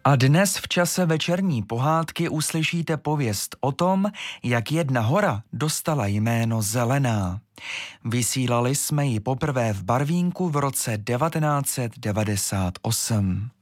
A dnes v čase večerní pohádky uslyšíte pověst o tom, jak jedna hora dostala jméno Zelená. Vysílali jsme ji poprvé v Barvínku v roce 1998.